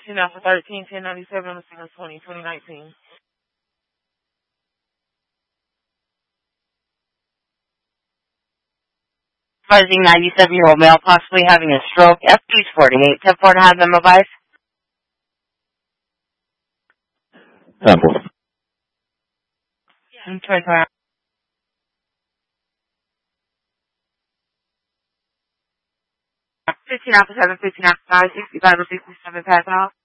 10 Alpha 13, 1097 on the single 2019. Buzzing 97-year-old male possibly having a stroke. FP's 48. 10-4 to have them advised. Temple. 24 15 Alpha 7, 15 Alpha 5, 65 or 67 pass off.